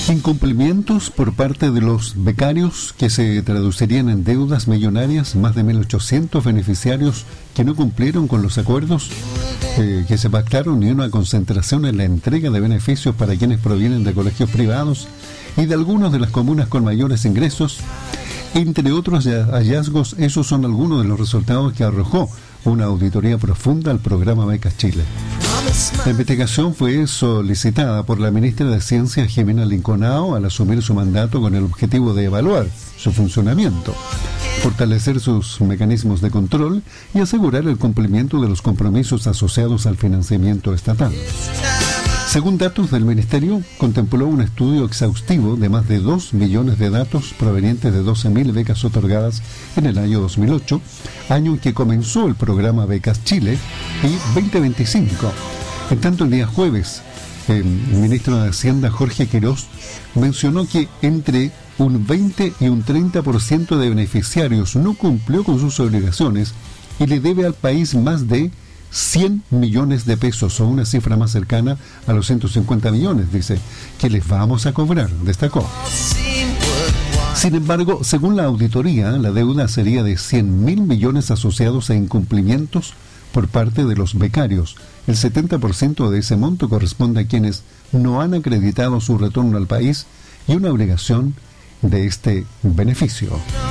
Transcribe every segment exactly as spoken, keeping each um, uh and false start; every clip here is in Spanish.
Incumplimientos por parte de los becarios que se traducirían en deudas millonarias, más de mil ochocientos beneficiarios que no cumplieron con los acuerdos eh, que se pactaron, y una concentración en la entrega de beneficios para quienes provienen de colegios privados y de algunas de las comunas con mayores ingresos. Entre otros hallazgos, esos son algunos de los resultados que arrojó una auditoría profunda al programa Becas Chile. La investigación fue solicitada por la ministra de Ciencia, Jimena Linconao, al asumir su mandato con el objetivo de evaluar su funcionamiento, fortalecer sus mecanismos de control y asegurar el cumplimiento de los compromisos asociados al financiamiento estatal. Según datos del Ministerio, contempló un estudio exhaustivo de más de dos millones de datos provenientes de doce mil becas otorgadas en el año dos mil ocho, año en que comenzó el programa Becas Chile, y veinte veinticinco. En tanto, el día jueves, el ministro de Hacienda, Jorge Quirós, mencionó que entre un veinte y un treinta por ciento de beneficiarios no cumplió con sus obligaciones y le debe al país más de cien millones de pesos, o una cifra más cercana a los ciento cincuenta millones, dice, que les vamos a cobrar, destacó. Sin embargo, según la auditoría, la deuda sería de cien mil millones asociados a incumplimientos por parte de los becarios. El setenta por ciento de ese monto corresponde a quienes no han acreditado su retorno al país y una obligación de este beneficio.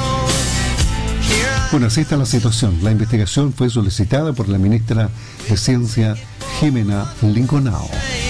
Bueno, así está la situación. La investigación fue solicitada por la ministra de Ciencia, Jimena Linconao.